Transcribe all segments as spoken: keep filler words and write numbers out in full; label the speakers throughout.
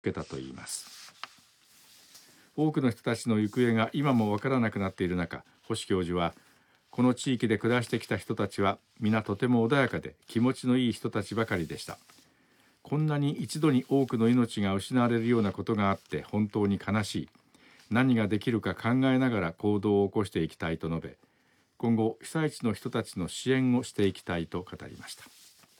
Speaker 1: けたといいます。多くの人たちの行方が今もわからなくなっている中、星教授は、この地域で暮らしてきた人たちは皆とても穏やかで気持ちのいい人たちばかりでした。こんなに一度に多くの命が失われるようなことがあって本当に悲しい。何ができるか考えながら行動を起こしていきたいと述べ、今後被災地の人たちの支援をしていきたいと語りました。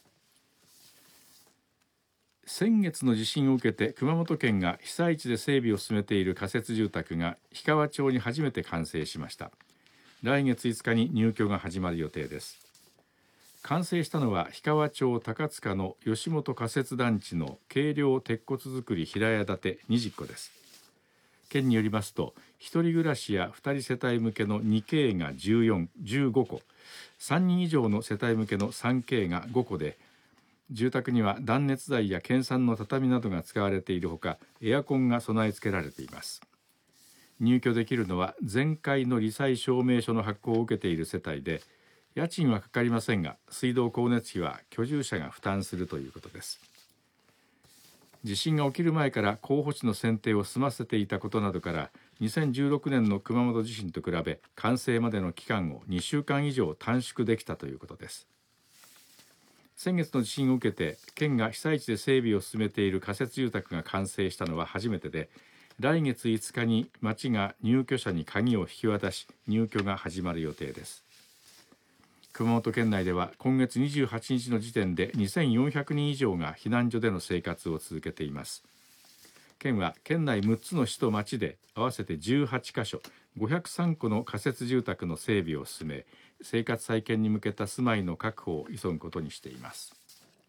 Speaker 1: 先月の地震を受けて熊本県が被災地で整備を進めている仮設住宅が氷川町に初めて完成しました。来月いつかに入居が始まる予定です。完成したのは氷川町高塚の吉本仮設団地の軽量鉄骨造り平屋建てにじゅっこです。県によりますと、一人暮らしや二人世帯向けの にケー がじゅうよん、じゅうごこ、さんにん以上の世帯向けの さんケー がごこで、住宅には断熱材や県産の畳などが使われているほか、エアコンが備え付けられています。入居できるのは全壊の罹災証明書の発行を受けている世帯で、家賃はかかりませんが、水道光熱費は居住者が負担するということです。地震が起きる前から候補地の選定を済ませていたことなどから、にせんじゅうろくねんの熊本地震と比べ完成までの期間をにしゅうかん以上短縮できたということです。先月の地震を受けて県が被災地で整備を進めている仮設住宅が完成したのは初めてで、来月いつかに町が入居者に鍵を引き渡し入居が始まる予定です。熊本県内では今月にじゅうはちにちの時点でにせんよんひゃくにん以上が避難所での生活を続けています。県は県内むっつの市と町で合わせてじゅうはちかしょごひゃくさんこの仮設住宅の整備を進め、生活再建に向けた住まいの確保を急ぐことにしています。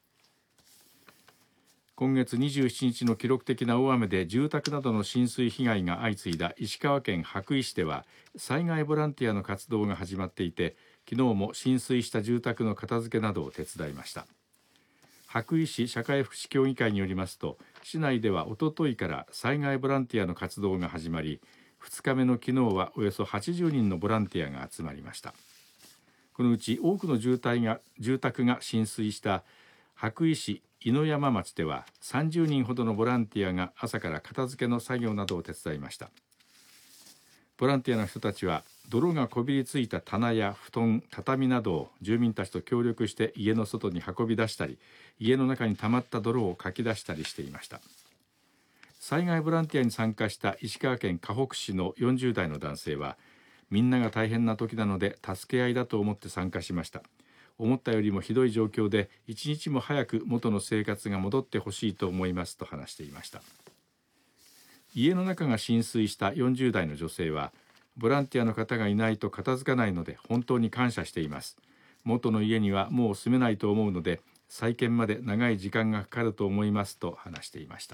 Speaker 1: 今月にじゅうしちにちの記録的な大雨で住宅などの浸水被害が相次いだ石川県羽咋市では災害ボランティアの活動が始まっていて、昨日も浸水した住宅の片付けなどを手伝いました。羽咋市社会福祉協議会によりますと、市内ではおとといから災害ボランティアの活動が始まり、ふつかめの昨日はおよそはちじゅうにんのボランティアが集まりました。このうち多くの住宅が住宅が浸水した羽咋市犬山町ではさんじゅうにんほどのボランティアが朝から片付けの作業などを手伝いました。ボランティアの人たちは泥がこびりついた棚や布団、畳などを住民たちと協力して家の外に運び出したり、家の中に溜まった泥をかき出したりしていました。災害ボランティアに参加した石川県かほく市のよんじゅうだいの男性は、みんなが大変な時なので助け合いだと思って参加しました。思ったよりもひどい状況で一日も早く元の生活が戻ってほしいと思いますと話していました。家の中が浸水したよんじゅうだいの女性は、ボランティアの方がいないと片付かないので本当に感謝しています。元の家にはもう住めないと思うので再建まで長い時間がかかると思いますと話していました。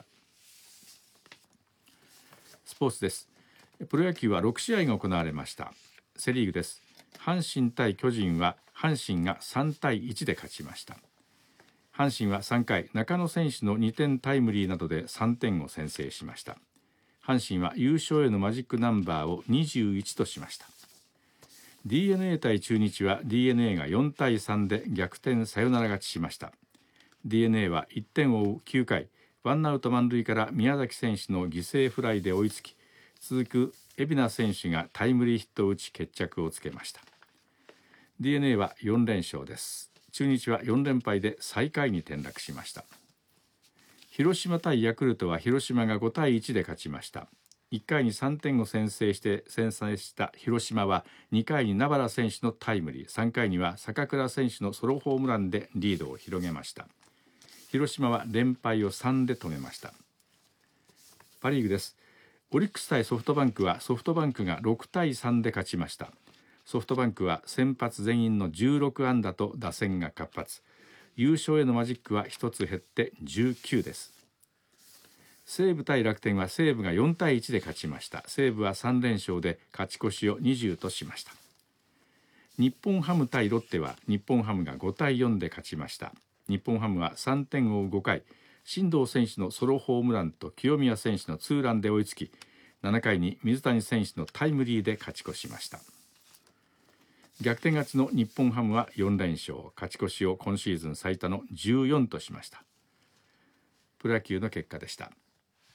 Speaker 1: スポーツです。プロ野球はろくしあいが行われました。セリーグです。阪神対巨人は阪神がさんたいいちで勝ちました。阪神はさんかい、中野選手のにてんタイムリーなどでさんてんを先制しました。阪神は優勝へのマジックナンバーをにじゅういちとしました。 ディーエヌエー 対中日は ディーエヌエー がよんたいさんで逆転サヨナラ勝ちしました。 ディーエヌエー はいってんを追うきゅうかい、ワンアウト満塁から宮崎選手の犠牲フライで追いつき、続く海老名選手がタイムリーヒットを打ち決着をつけました。 ディーエヌエー はよんれんしょうです。中日はよんれんぱいで最下位に転落しました。広島対ヤクルトは広島がごたいいちで勝ちました。いっかいにさんてんを先制して先制した広島はにかいに名原選手のタイムリー、さんかいには坂倉選手のソロホームランでリードを広げました。広島は連敗をさんで止めました。パリーグです。オリックス対ソフトバンクはソフトバンクがろくたいさんで勝ちました。ソフトバンクは先発全員のじゅうろくあんだと打線が活発。優勝へのマジックはひとつ減ってじゅうきゅうです。西武対楽天は西武がよんたいいちで勝ちました。西武はさんれんしょうで勝ち越しをにじゅうとしました。日本ハム対ロッテは日本ハムがごたいよんで勝ちました。日本ハムはさんてんを追うごかい、進藤選手のソロホームランと清宮選手のツーランで追いつき、ななかいに水谷選手のタイムリーで勝ち越しました。逆転勝ちの日本ハムはよんれんしょう、勝ち越しを今シーズン最多のじゅうよんとしました。プロ野球の結果でした。